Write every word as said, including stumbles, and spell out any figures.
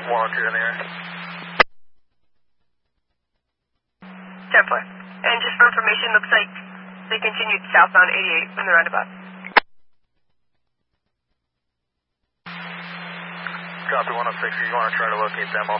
one oh two in the air. ten four. And just for information, looks like they continued southbound eighty-eight in the roundabout. Copy one oh six, you want to try to locate them.